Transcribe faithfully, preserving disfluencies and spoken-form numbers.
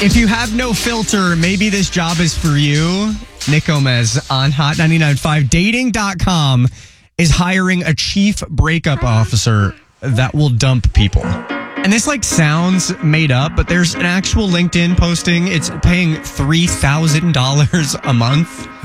If you have no filter, maybe this job is for you. Nick Gomez on Hot ninety-nine point five. Dating dot com is hiring a chief breakup officer that will dump people. And this like sounds made up, but there's an actual LinkedIn posting. It's paying three thousand dollars a month.